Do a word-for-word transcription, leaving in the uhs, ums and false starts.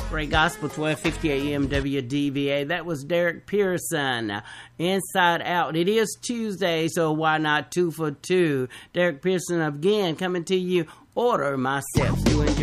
Great Gospel, twelve fifty A M W D V A. That was Derek Pearson, Inside Out. It is Tuesday, so why not two for two? Derek Pearson again coming to you, Order My Steps. You enjoy